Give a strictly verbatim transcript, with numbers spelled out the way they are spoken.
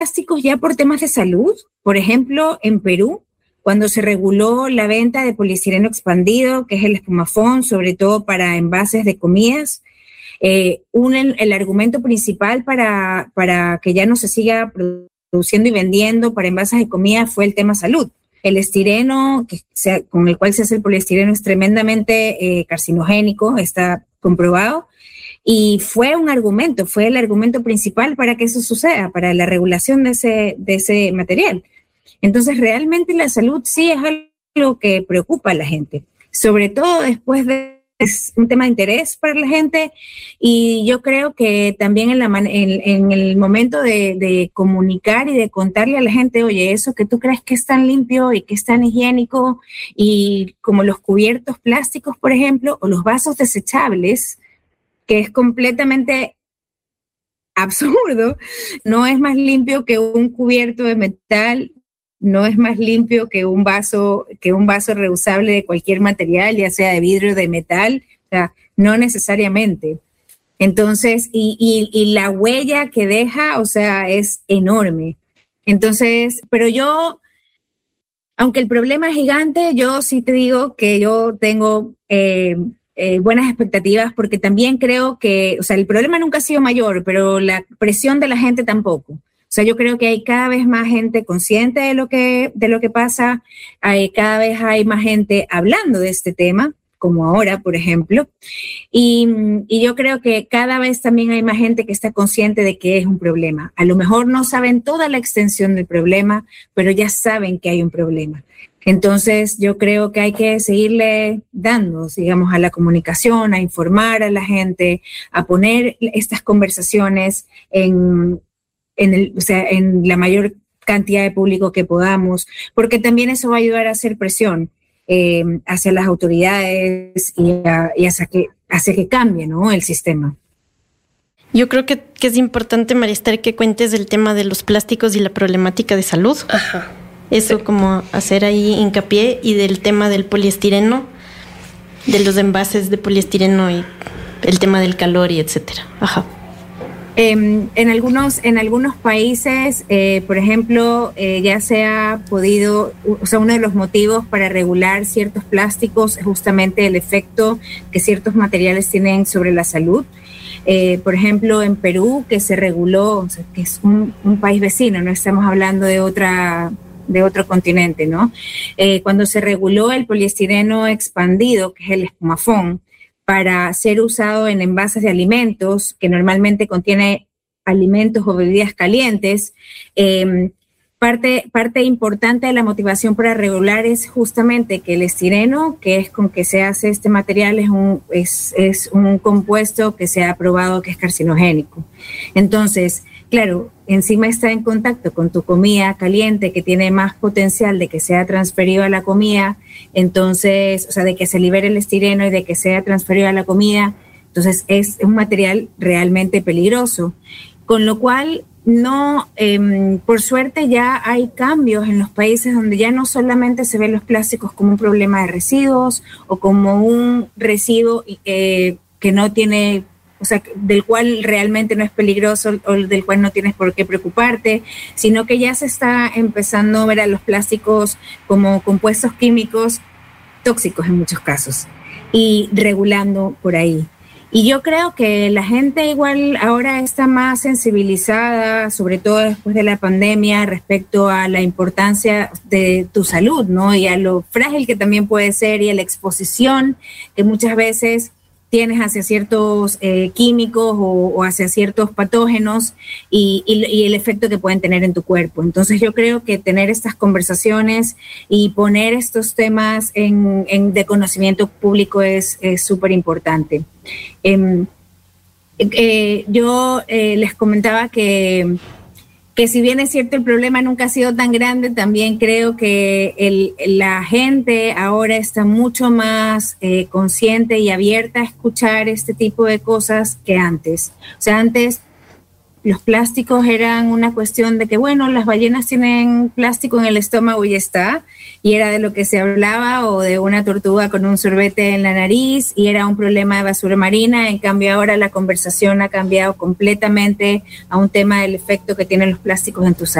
plásticos ya por temas de salud. Por ejemplo, en Perú, cuando se reguló la venta de poliestireno expandido, que es el espumafón, sobre todo para envases de comidas, eh, un, el, el argumento principal para, para que ya no se siga produciendo y vendiendo para envases de comida fue el tema salud. El estireno, que se, con el cual se hace el poliestireno, es tremendamente eh, carcinogénico, está comprobado, y fue un argumento, fue el argumento principal para que eso suceda, para la regulación de ese, de ese material. Entonces, realmente la salud sí es algo que preocupa a la gente, sobre todo después de es un tema de interés para la gente, y yo creo que también en, la man- en, en el momento de, de comunicar y de contarle a la gente, oye, eso que tú crees que es tan limpio y que es tan higiénico, y como los cubiertos plásticos, por ejemplo, o los vasos desechables, que es completamente absurdo, no es más limpio que un cubierto de metal, no es más limpio que un vaso, que un vaso reusable de cualquier material, ya sea de vidrio o de metal, o sea, no necesariamente. Entonces, y, y, y la huella que deja, o sea, es enorme. Entonces, pero yo, aunque el problema es gigante, yo sí te digo que yo tengo eh, eh, buenas expectativas, porque también creo que, o sea, el problema nunca ha sido mayor, pero la presión de la gente tampoco. O sea, yo creo que hay cada vez más gente consciente de lo que, de lo que pasa, hay, cada vez hay más gente hablando de este tema, como ahora, por ejemplo, y, y yo creo que cada vez también hay más gente que está consciente de que es un problema. A lo mejor no saben toda la extensión del problema, pero ya saben que hay un problema. Entonces, yo creo que hay que seguirle dando, digamos, a la comunicación, a informar a la gente, a poner estas conversaciones en... En, el, o sea, en la mayor cantidad de público que podamos, porque también eso va a ayudar a hacer presión eh, hacia las autoridades y, a, y hacia, que, hacia que cambie, ¿no?, el sistema. Yo creo que, que es importante, María Esther, que cuentes el tema de los plásticos y la problemática de salud. Ajá. Eso, sí. Como hacer ahí hincapié, y del tema del poliestireno, de los envases de poliestireno y el tema del calor y etcétera. Ajá. Eh, en, algunos, en algunos países, eh, por ejemplo, eh, ya se ha podido, o sea, uno de los motivos para regular ciertos plásticos es justamente el efecto que ciertos materiales tienen sobre la salud. Eh, por ejemplo, en Perú, que se reguló, o sea, que es un, un país vecino, no estamos hablando de otra... de otro continente, ¿no? Eh, cuando se reguló el poliestireno expandido, que es el espumafón, para ser usado en envases de alimentos, que normalmente contiene alimentos o bebidas calientes, eh, parte, parte importante de la motivación para regular es justamente que el estireno, que es con que se hace este material, es un, es, es un compuesto que se ha probado que es carcinogénico. Entonces, claro, encima está en contacto con tu comida caliente, que tiene más potencial de que sea transferido a la comida, entonces, o sea, de que se libere el estireno y de que sea transferido a la comida, entonces es un material realmente peligroso. Con lo cual, no, eh, por suerte ya hay cambios en los países donde ya no solamente se ven los plásticos como un problema de residuos o como un residuo eh, que no tiene... o sea, del cual realmente no es peligroso o del cual no tienes por qué preocuparte, sino que ya se está empezando a ver a los plásticos como compuestos químicos tóxicos en muchos casos y regulando por ahí. Y yo creo que la gente igual ahora está más sensibilizada, sobre todo después de la pandemia, respecto a la importancia de tu salud, ¿no? Y a lo frágil que también puede ser y a la exposición que muchas veces tienes hacia ciertos eh, químicos o, o hacia ciertos patógenos y, y, y el efecto que pueden tener en tu cuerpo. Entonces yo creo que tener estas conversaciones y poner estos temas en, en, de conocimiento público es súper importante. Eh, eh, yo eh, les comentaba que... que si bien es cierto el problema nunca ha sido tan grande, también creo que el, la gente ahora está mucho más eh, consciente y abierta a escuchar este tipo de cosas que antes. O sea, antes los plásticos eran una cuestión de que, bueno, las ballenas tienen plástico en el estómago y ya está, y era de lo que se hablaba, o de una tortuga con un sorbete en la nariz, y era un problema de basura marina. En cambio, ahora la conversación ha cambiado completamente a un tema del efecto que tienen los plásticos en tu salud.